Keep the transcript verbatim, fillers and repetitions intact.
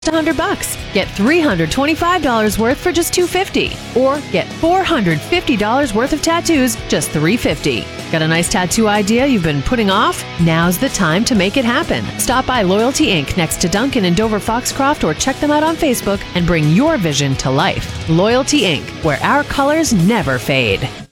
one hundred bucks. Get three hundred twenty-five dollars worth for just two hundred fifty dollars. Or get four hundred fifty dollars worth of tattoos, just three hundred fifty dollars. Got a nice tattoo idea you've been putting off? Now's the time to make it happen. Stop by Loyalty Incorporated next to Duncan in Dover Foxcroft or check them out on Facebook and bring your vision to life. Loyalty Incorporated, where our colors never fade.